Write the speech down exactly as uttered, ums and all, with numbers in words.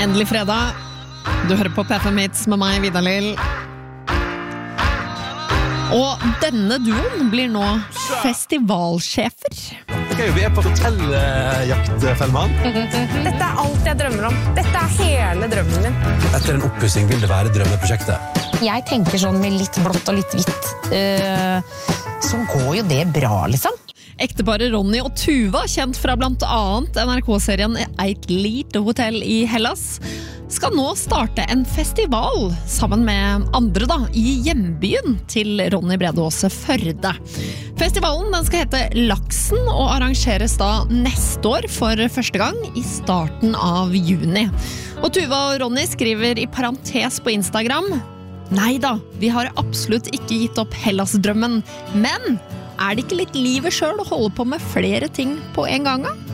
Endelig fredag. Du hører på P F M Hits med meg, Vidar Lill. Og denne duoen blir nå festivalsjefer. Okay, vi er på hotelljakt, Fellmann. Dette er alt jeg drømmer om. Dette er hele drømmen min. Etter en oppussing vil det være drømmeprosjektet. Jeg tenker sånn med litt blått og litt hvitt, uh, så går jo det bra, liksom. Ekteparet Ronny og Tuva, kjent fra blant annet N R K-serien Eit lite hotell i Hellas, skal nå starte en festival sammen med andre da, i hjembyen til Ronny Brede Aase, Førde. Festivalen den skal hete Laksen og arrangeres da neste år for første gang i starten av juni. Og Tuva og Ronny skriver i parentes på Instagram: Neida, vi har absolutt ikke gitt opp Hellas-drømmen, men er det ikke litt livet selv å holde på med flere ting på en gang?